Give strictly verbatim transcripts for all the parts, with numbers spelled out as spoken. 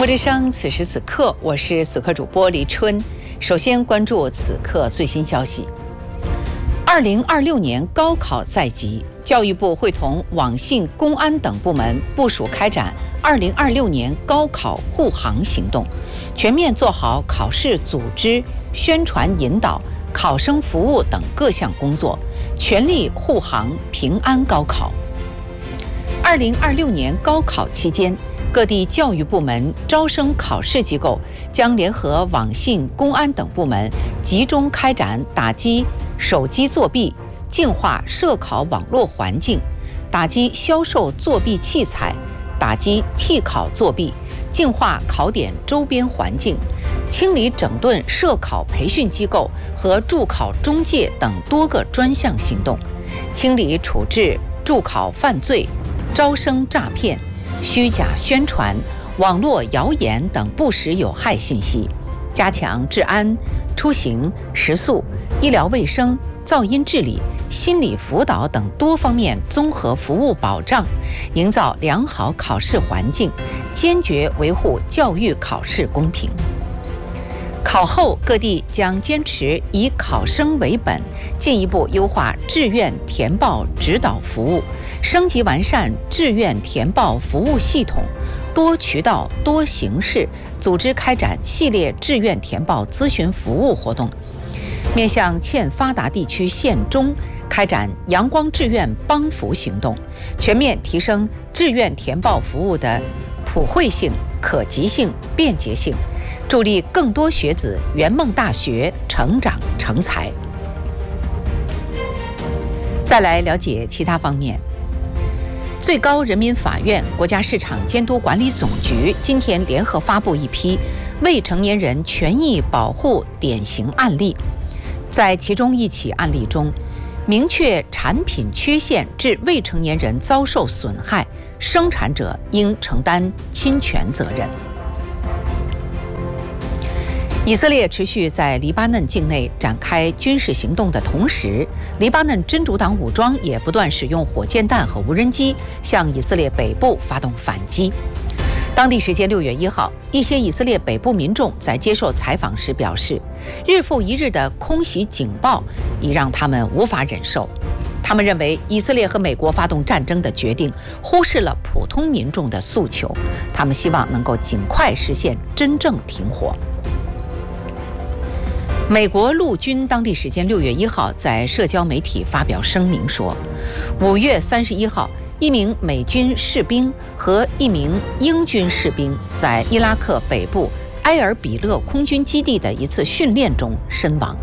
国之声，此时此刻，我是此刻主播黎春。首先关注此刻最新消息。二零二六年高考在即，教育部会同网信、公安等部门部署开展二零二六年高考护航行动，全面做好考试组织、宣传引导、考生服务等各项工作，全力护航平安高考。二零二六年高考期间，各地教育部门、招生考试机构将联合网信、公安等部门，集中开展打击手机作弊、净化涉考网络环境，打击销售作弊器材，打击替考作弊，净化考点周边环境，清理整顿涉考培训机构和助考中介等多个专项行动，清理处置助考犯罪、招生诈骗、虚假宣传、网络谣言等不实有害信息，加强治安、出行、食宿、医疗卫生、噪音治理、心理辅导等多方面综合服务保障，营造良好考试环境，坚决维护教育考试公平。考后，各地将坚持以考生为本，进一步优化志愿填报指导服务，升级完善志愿填报服务系统，多渠道、多形式组织开展系列志愿填报咨询服务活动，面向欠发达地区县中开展阳光志愿帮扶行动，全面提升志愿填报服务的普惠性、可及性、便捷性，助力更多学子圆梦大学成长成才。再来了解其他方面。最高人民法院、国家市场监督管理总局今天联合发布一批未成年人权益保护典型案例，在其中一起案例中，明确产品缺陷致未成年人遭受损害，生产者应承担侵权责任。以色列持续在黎巴嫩境内展开军事行动的同时，黎巴嫩真主党武装也不断使用火箭弹和无人机向以色列北部发动反击。当地时间六月一号，一些以色列北部民众在接受采访时表示，日复一日的空袭警报已让他们无法忍受。他们认为以色列和美国发动战争的决定忽视了普通民众的诉求，他们希望能够尽快实现真正停火。美国陆军当地时间六月一号在社交媒体发表声明说，五月三十一号，一名美军士兵和一名英军士兵在伊拉克北部埃尔比勒空军基地的一次训练中身亡。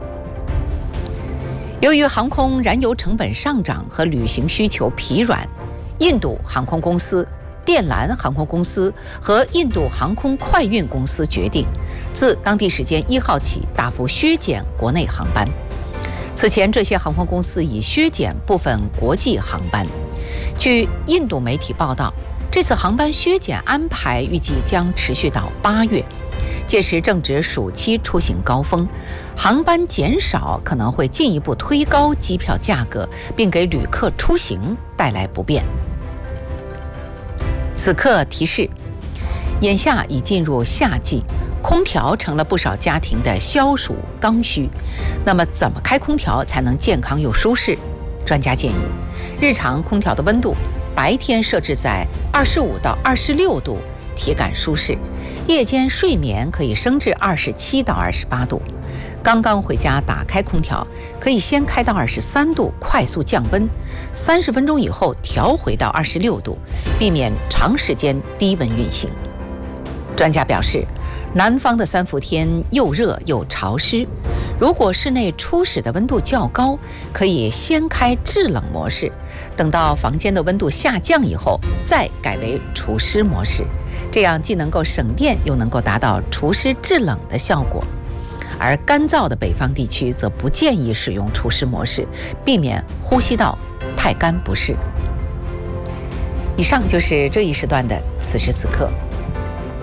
由于航空燃油成本上涨和旅行需求疲软，印度航空公司、电缆航空公司和印度航空快运公司决定，自当地时间一号起大幅削减国内航班。此前，这些航空公司已削减部分国际航班。据印度媒体报道，这次航班削减安排预计将持续到八月，届时正值暑期出行高峰，航班减少可能会进一步推高机票价格，并给旅客出行带来不便。此刻提示，眼下已进入夏季，空调成了不少家庭的消暑刚需。那么怎么开空调才能健康又舒适？专家建议，日常空调的温度白天设置在二十五到二十六度，体感舒适；夜间睡眠可以升至二十七到二十八度。刚刚回家打开空调，可以先开到二十三度，快速降温，三十分钟以后调回到二十六度，避免长时间低温运行。专家表示，南方的三伏天又热又潮湿，如果室内初始的温度较高，可以先开制冷模式，等到房间的温度下降以后，再改为除湿模式，这样既能够省电，又能够达到除湿制冷的效果。而干燥的北方地区则不建议使用除湿模式，避免呼吸道太干不适。以上就是这一时段的此时此刻。